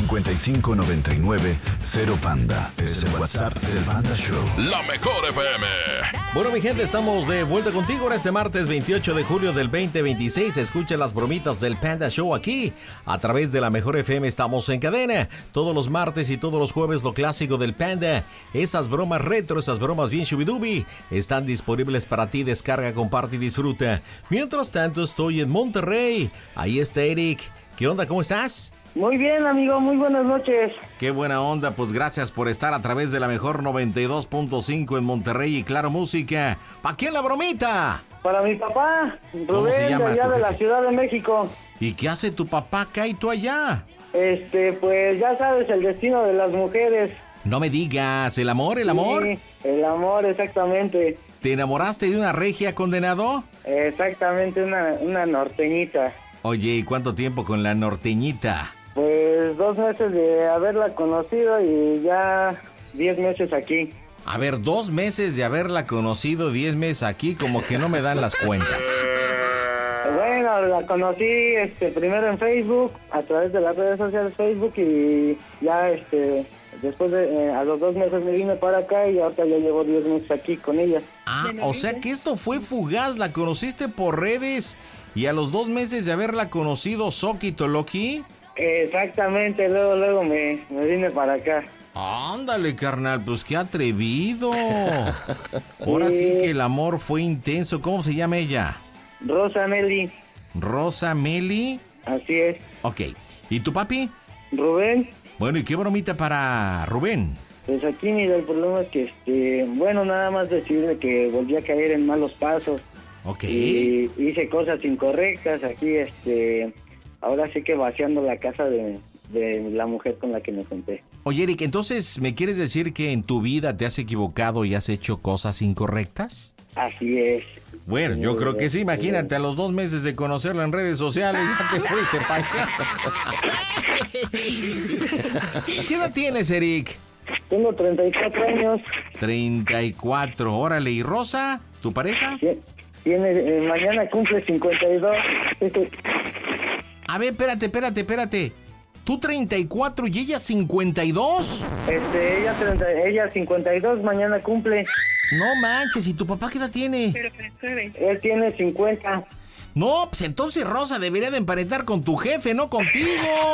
5599-0Panda. Es el WhatsApp del Panda Show. La mejor FM. Bueno, mi gente, estamos de vuelta contigo ahora este martes 28 de julio del 2026. Escucha las bromitas del Panda Show aquí. A través de la mejor FM estamos en cadena. Todos los martes y todos los jueves lo clásico del Panda. Esas bromas retro, esas bromas bien shubidubi, están disponibles para ti. Descarga, comparte y disfruta. Mientras tanto, estoy en Monterrey. Ahí está Eric. ¿Qué onda? ¿Cómo estás? Muy bien, amigo, muy buenas noches. Qué buena onda, pues gracias por estar a través de la mejor 92.5 en Monterrey y Claro Música. ¿Pa' quién la bromita? Para mi papá, ¿Cómo se Rubén, de llama allá tu de la jefe? Ciudad de México. ¿Y qué hace tu papá acá y tú allá? Pues ya sabes, el destino de las mujeres. No me digas, ¿el amor, el amor? Sí, el amor, exactamente. ¿Te enamoraste de una regia, condenado? Exactamente, una norteñita. Oye, ¿y cuánto tiempo con la norteñita? Pues 2 meses de haberla conocido y ya 10 meses aquí. A ver, 2 meses de haberla conocido, 10 meses aquí, como que no me dan las cuentas. Bueno, la conocí primero en Facebook, a través de las redes sociales Facebook, y ya después de a los 2 meses me vine para acá y ahorita ya llevo 10 meses aquí con ella. Ah, o sea que esto fue fugaz, la conociste por redes y a los 2 meses de haberla conocido, Soki Toloki. Exactamente, luego me vine para acá. Ándale, carnal, pues qué atrevido. Ahora sí que el amor fue intenso. ¿Cómo se llama ella? Rosa Meli. Rosa Meli. Así es. Ok. ¿Y tu papi? Rubén. Bueno, ¿y qué bromita para Rubén? Pues aquí, mira, el problema es que, nada más decirle que volví a caer en malos pasos. Ok. Y hice cosas incorrectas aquí, ahora sí que vaciando la casa de la mujer con la que me junté. Oye, Eric, entonces, ¿me quieres decir que en tu vida te has equivocado y has hecho cosas incorrectas? Así es. Bueno, yo creo que sí, imagínate, a los 2 meses de conocerlo en redes sociales, ya te fuiste para allá. ¿Qué edad tienes, Eric? Tengo 34 años. 34, órale. ¿Y Rosa, tu pareja? Tiene, mañana cumple 52. A ver, espérate. ¿Tú 34 y ella 52? Ella 52, mañana cumple. No manches, ¿y tu papá qué edad tiene? Él tiene 50. No, pues entonces Rosa debería de emparentar con tu jefe, no contigo.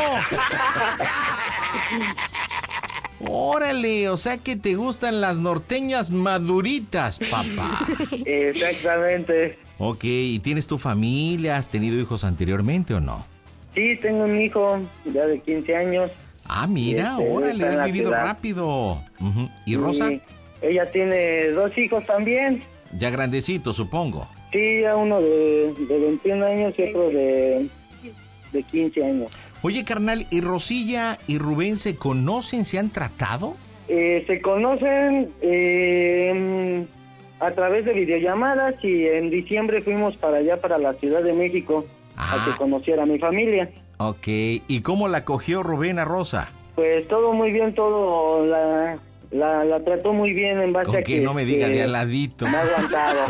Órale, o sea que te gustan las norteñas maduritas, papá. Exactamente. Ok, ¿y tienes tu familia? ¿Has tenido hijos anteriormente o no? Sí, tengo un hijo ya de 15 años. Ah, mira, órale, has vivido ciudad. Rápido. ¿Y Rosa? Ella tiene 2 hijos también. Ya grandecito, supongo. Sí, ya uno de 21 años y otro de 15 años. Oye, carnal, ¿y Rosilla y Rubén se conocen, se han tratado? Se conocen a través de videollamadas y en diciembre fuimos para allá, para la Ciudad de México, a que conociera a mi familia. Ok, ¿y cómo la cogió Rubén a Rosa? Pues todo muy bien, todo la trató muy bien en base a que... no me diga de al ladito. Me ha aguantado.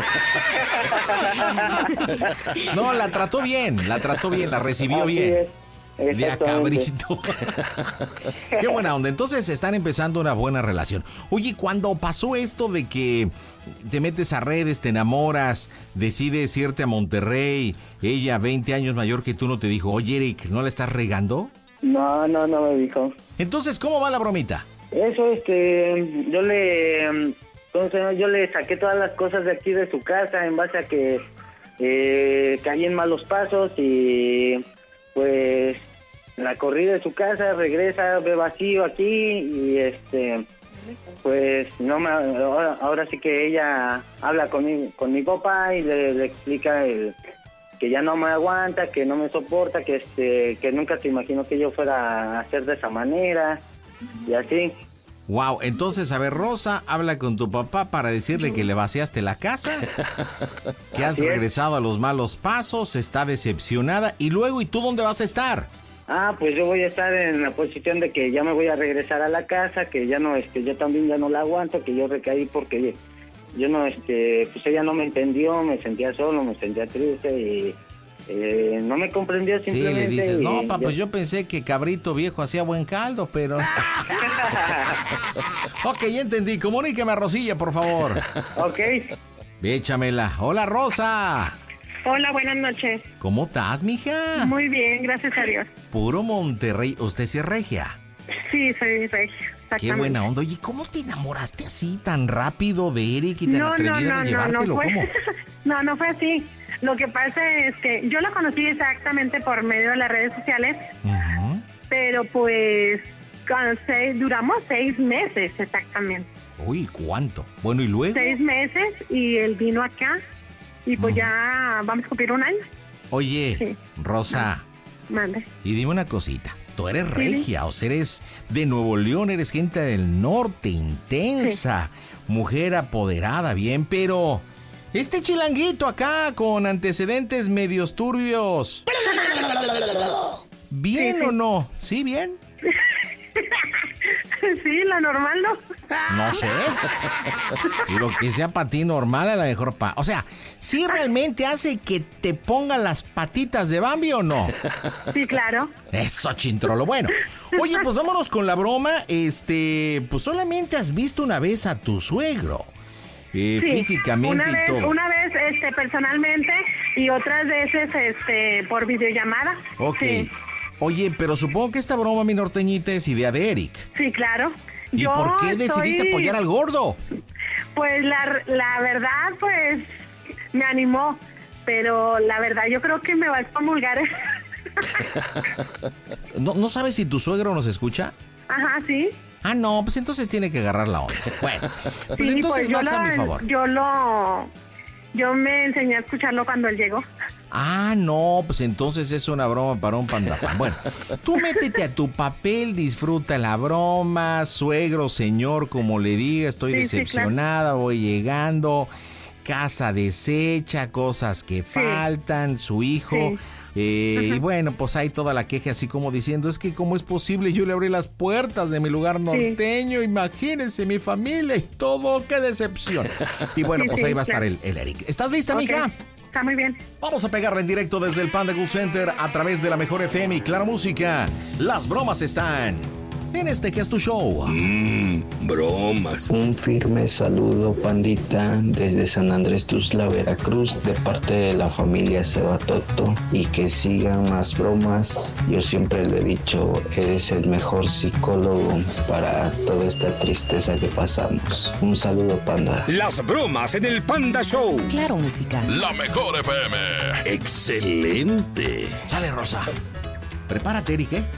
No, la trató bien, la recibió Así bien. es. De a cabrito. Qué buena onda. Entonces están empezando una buena relación. Oye, cuando pasó esto de que te metes a redes, te enamoras, decides irte a Monterrey, ella 20 años mayor que tú, ¿no te dijo, oye, Eric, ¿no la estás regando? No me dijo. Entonces, ¿cómo va la bromita? Eso, yo le saqué todas las cosas de aquí de su casa en base a que caí en malos pasos y pues la corrí de su casa, regresa, ve vacío aquí y pues ahora sí que ella habla con mi papá y le explica que ya no me aguanta, que no me soporta, que nunca se imaginó que yo fuera a hacer de esa manera y así. Wow, entonces, a ver, Rosa habla con tu papá para decirle que le vaciaste la casa, que has regresado a los malos pasos, está decepcionada, y luego, ¿y tú dónde vas a estar? Pues yo voy a estar en la posición de que ya me voy a regresar a la casa, que ya no, yo también ya no la aguanto, que yo recaí porque yo no, pues ella no me entendió, me sentía solo, me sentía triste no me comprendió simplemente. Sí, le dices, no, papá, yo... pues yo pensé que cabrito viejo hacía buen caldo, pero... Ok, ya entendí. Comuníqueme a Rosilla, por favor. Ok. Échamela. Hola, Rosa. Hola, buenas noches. ¿Cómo estás, mija? Muy bien, gracias a Dios. Puro Monterrey. ¿Usted sí es regia? Sí, soy regia, exactamente. Qué buena onda. Oye, ¿cómo te enamoraste así tan rápido de Eric y tan atrevida de llevártelo? fue, ¿Cómo? no fue así. Lo que pasa es que yo lo conocí exactamente por medio de las redes sociales, pero pues duramos 6 meses exactamente. Uy, ¿cuánto? Bueno, ¿y luego? 6 meses y él vino acá y pues ya vamos a cumplir 1 año. Oye, Sí. Rosa, Mande. y dime una cosita. Tú eres regia, o sea, eres de Nuevo León, eres gente del norte, intensa, mujer apoderada, bien, pero este chilanguito acá con antecedentes medios turbios, ¿bien Sí. o no? ¿Sí, bien? Sí, la normal no. No sé. Lo que sea para ti normal, a lo mejor para... O sea, ¿sí realmente hace que te pongan las patitas de Bambi o no? Sí, claro. Eso, chintrolo. Bueno, oye, pues vámonos con la broma. Pues solamente has visto una vez a tu suegro. Sí, Físicamente y todo. Una vez personalmente y otras veces por videollamada. Ok. Sí, Oye, pero supongo que esta broma, mi norteñita, es idea de Eric. sí, claro. ¿Y por qué decidiste apoyar al gordo? Pues la verdad, pues me animó, pero la verdad yo creo que me va a excomulgar. ¿No sabes si tu suegro nos escucha? Ajá, sí. Ah, no, pues entonces tiene que agarrar la onda. Bueno, pues Sí, entonces pues vas a mi favor. yo me enseñé a escucharlo cuando él llegó. Ah, no, pues entonces es una broma para un pandafán. Bueno, tú métete a tu papel, disfruta la broma, suegro, señor, como le diga, estoy Sí, decepcionada, voy llegando, casa deshecha, cosas que faltan, su hijo. Y bueno, pues hay toda la queja así como diciendo, es que cómo es posible, yo le abrí las puertas de mi lugar norteño, imagínense, mi familia y todo, qué decepción. Y bueno, Sí, pues sí, ahí va a estar claro. el Eric. ¿Estás lista, Ok, mija? está muy bien. Vamos a pegarle en directo desde el Panda Cool Center a través de la mejor FM y Clara Música. Las bromas están en este que es tu show. Bromas. Un firme saludo, pandita, desde San Andrés Tuxtla, Veracruz, de parte de la familia Sebatoto, y que sigan más bromas. Yo siempre le he dicho, eres el mejor psicólogo para toda esta tristeza que pasamos. Un saludo, panda. Las bromas en el Panda Show. Claro, música. La mejor FM. Excelente. Sale, Rosa. Prepárate, Eric, ¿eh?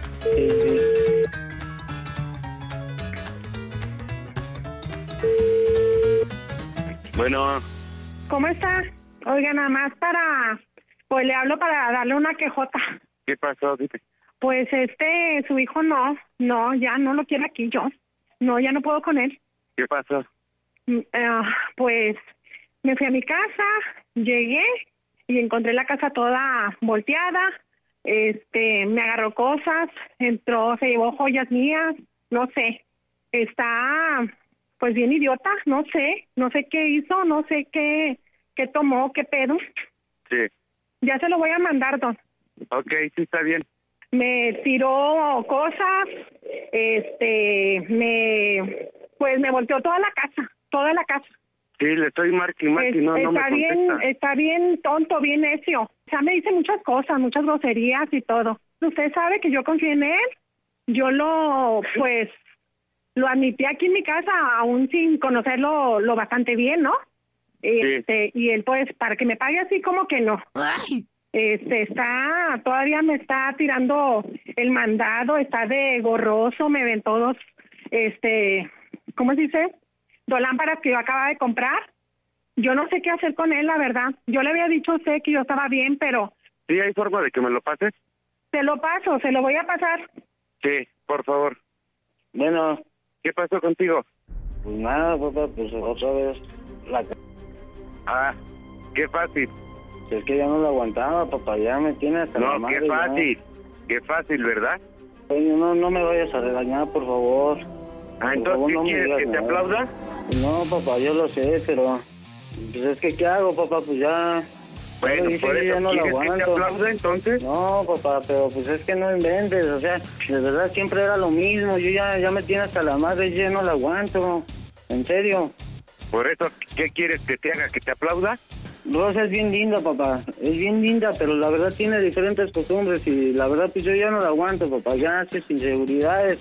Bueno, ¿Cómo está? Oiga, nada más pues le hablo para darle una quejota. ¿qué pasó? Dime. Pues su hijo no, ya no lo quiero aquí yo. No, ya no puedo con él. ¿Qué pasó? Pues me fui a mi casa, llegué y encontré la casa toda volteada. Me agarró cosas, entró, se llevó joyas mías, no sé. Está pues bien idiota, no sé qué hizo, no sé qué tomó, qué pedo. Sí. Ya se lo voy a mandar, don. Ok, sí, está bien. Me tiró cosas, me volteó toda la casa. Sí, le estoy marque, no me contesta. Está bien tonto, bien necio. O sea, me dice muchas cosas, muchas groserías y todo. Usted sabe que yo confío en él. Yo lo admití aquí en mi casa, aún sin conocerlo lo bastante bien, ¿no? Sí. Y él, pues, para que me pague así como que no. Todavía me está tirando el mandado, está de gorroso, me ven todos, ¿cómo se dice? Dos lámparas que yo acababa de comprar. Yo no sé qué hacer con él, la verdad. Yo le había dicho a usted que yo estaba bien, pero... ¿Sí hay forma de que me lo pases? Se lo paso, se lo voy a pasar. Sí, por favor. Bueno, ¿Qué pasó contigo? pues nada, papá, pues otra vez Ah, qué fácil. es que ya no lo aguantaba, papá, ya me tiene hasta la No, madre. qué ya. fácil. Qué fácil, ¿verdad? Oye, no me vayas a regañar, por favor. Ah, Por entonces, favor, ¿qué no me quieres? digas ¿Que te nada. aplauda? No, papá, yo lo sé, pero... Pues es que, ¿qué hago, papá? Pues ya Bueno, dije, por yo eso, ya no la ¿quieres que te aguanto. aplaude entonces? No, papá, pero pues es que no inventes, o sea, de verdad siempre era lo mismo, yo ya me tiene hasta la madre, yo ya no la aguanto, en serio. Por eso, ¿qué quieres que te haga? ¿Que te aplauda? Rosa es bien linda, papá, es bien linda, pero la verdad tiene diferentes costumbres y la verdad pues yo ya no la aguanto, papá, ya hace inseguridades,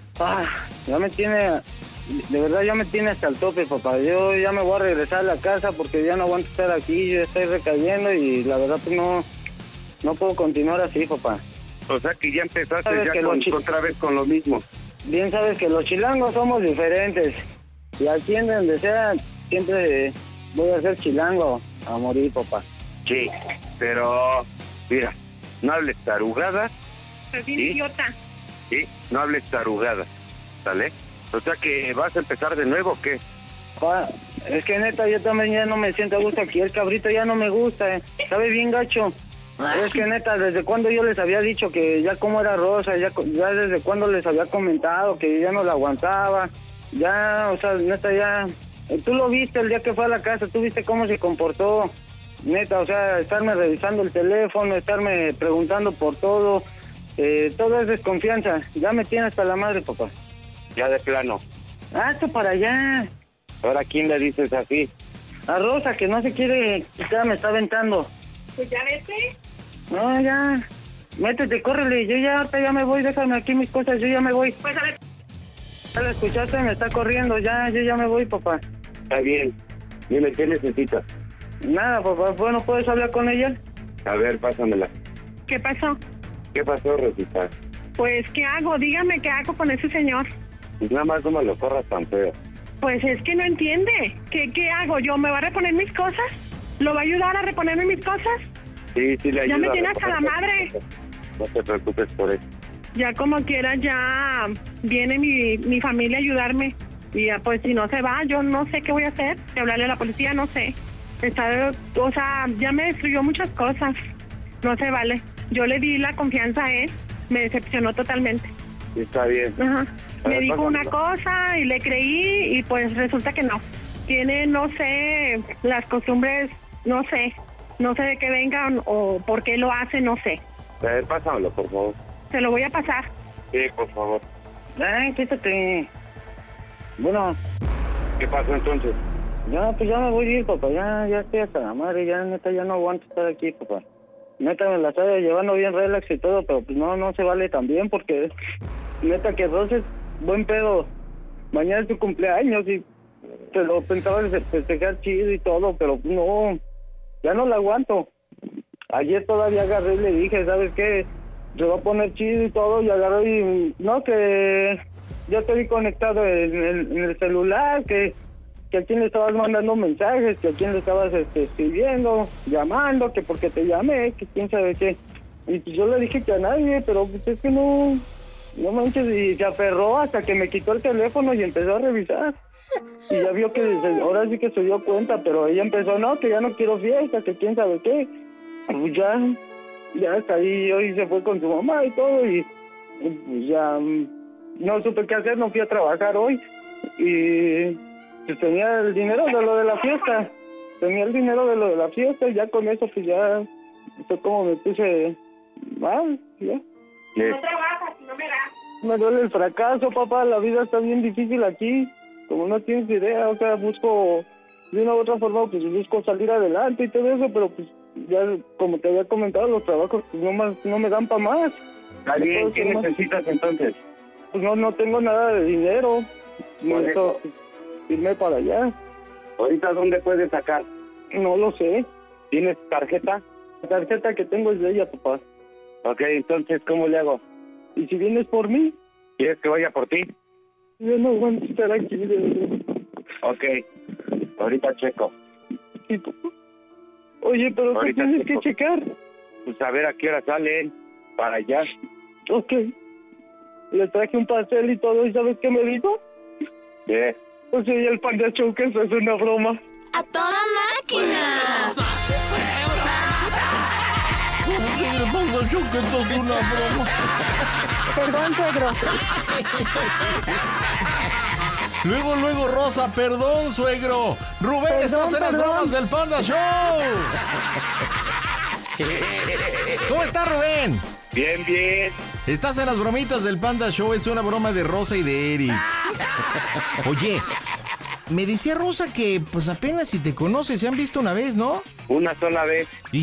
ya me tiene, de verdad ya me tiene hasta el tope, papá, yo ya me voy a regresar a la casa porque ya no aguanto estar aquí, yo estoy recayendo y la verdad pues no puedo continuar así, papá. O sea que ya empezaste Sabes ya que otra vez con lo mismo. Bien sabes que los chilangos somos diferentes y aquí en donde sea siempre voy a ser chilango a morir, papá. Sí, pero mira, no hables tarugadas, Es bien ¿Sí? idiota. ¿sí? No hables tarugadas, ¿sale? O sea que vas a empezar de nuevo, ¿o qué? Pa, es que neta, yo también ya no me siento a gusto aquí, el cabrito ya no me gusta, sabe bien gacho. Es que neta, desde cuando yo les había dicho que ya como era Rosa, ya desde cuando les había comentado que ya no la aguantaba, ya, o sea, neta ya, tú lo viste el día que fue a la casa, tú viste cómo se comportó, neta, o sea, estarme revisando el teléfono, estarme preguntando por todo es desconfianza, ya me tiene hasta la madre, papá. Ya de plano. Hazte para allá. Ahora, ¿quién le dices así? A Rosa, que no se quiere quitar, me está aventando. Pues ya vete. No, ya. Métete, córrele. Yo ya, ahorita ya me voy. Déjame aquí mis cosas. Yo ya me voy. Pues a ver. Ya la escuchaste, me está corriendo. Ya, yo ya me voy, papá. Está bien. Dime, ¿qué necesitas? Nada, papá. Bueno, ¿puedes hablar con ella? A ver, pásamela. ¿Qué pasó? ¿Qué pasó, Rosita? Pues, ¿qué hago? Dígame, ¿qué hago con ese señor? Pues nada más no me lo corras tan feo. Pues es que no entiende. ¿Qué hago yo? ¿Me va a reponer mis cosas? ¿Lo va a ayudar a reponerme mis cosas? Sí, le ayuda. Ya me a tiene hasta la reponer. madre. No te preocupes por eso. Ya como quiera, ya viene mi familia a ayudarme. Y ya, pues si no se va, yo no sé qué voy a hacer. Hablarle a la policía, no sé. O sea, ya me destruyó muchas cosas. No se vale. Yo le di la confianza a él. Me decepcionó totalmente. Sí, está bien. Ajá. A Me ver, dijo una pásamelo. cosa y le creí y pues resulta que no. Tiene, no sé, las costumbres, no sé de qué vengan o por qué lo hace, no sé. A ver, pásamelo, por favor. Se lo voy a pasar. Sí, por favor. Ay, quítate. Bueno, ¿Qué pasó entonces? ya, pues ya me voy a ir, papá. Ya estoy hasta la madre. Ya, neta, ya no aguanto estar aquí, papá. Neta, me la estoy llevando bien relax y todo, pero pues no se vale tan bien porque neta que Rosa es buen pedo. Mañana es tu cumpleaños y te lo pensaba festejar chido y todo, pero no, ya no la aguanto. Ayer todavía agarré y le dije, ¿sabes qué? Se va a poner chido y todo, y agarré y, no, que ya te vi conectado en el celular, que a quién le estabas mandando mensajes, que a quién le estabas escribiendo, llamando, que porque te llamé, que quién sabe qué. Y pues yo le dije que a nadie, pero pues es que no manches, y se aferró hasta que me quitó el teléfono y empezó a revisar. Y ya vio que ahora sí que se dio cuenta, pero ella empezó, no, que ya no quiero fiesta, que quién sabe qué. Pues ya hasta ahí hoy se fue con su mamá y todo, y pues ya no supe qué hacer, no fui a trabajar hoy. Y pues tenía el dinero de lo de la fiesta. Y ya con eso pues ya fue como me puse mal, ya. No trabajas, no me das. Me duele el fracaso, papá, la vida está bien difícil aquí, como no tienes idea, o sea, busco de una u otra forma, pues busco salir adelante y todo eso, pero pues ya como te había comentado, los trabajos pues no me dan para más. Está bien, ¿qué necesitas entonces? Pues no tengo nada de dinero, necesito irme para allá. ¿Ahorita dónde puedes sacar? No lo sé, ¿Tienes tarjeta? la tarjeta que tengo es de ella, papá. Ok, entonces, ¿cómo le hago? Y si vienes por mí, ¿Quieres que vaya por ti? yo no aguanto estar aquí, de verdad. Ok, ahorita checo. Sí, papá. Oye, pero ¿qué Ahorita tienes que checo. checar? Pues a ver a qué hora salen para allá. Ok. Le traje un pastel y todo, ¿y sabes qué me dijo? ¿Qué? Pues oye, el Panda Show, que eso es una broma. ¡A toda máquina! Perdón, Pedro. Luego, Rosa, perdón, suegro. Rubén, estás en las bromas del Panda Show. ¿Cómo está, Rubén? Bien, bien. Estás en las bromitas del Panda Show. Es una broma de Rosa y de Eric. Oye, me decía Rosa que pues apenas si te conoces, se han visto una vez, ¿no? Una sola vez.